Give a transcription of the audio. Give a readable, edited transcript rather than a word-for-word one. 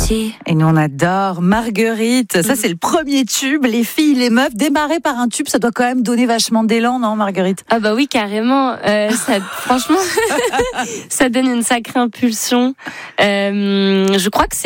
petit. Et nous, on adore Marguerite. Ça, c'est le premier tube. Les filles, les meufs, démarrer par un tube, ça doit quand même donner vachement d'élan, non, Marguerite? Ah bah oui, carrément. Franchement, ça donne une sacrée impulsion. Je crois que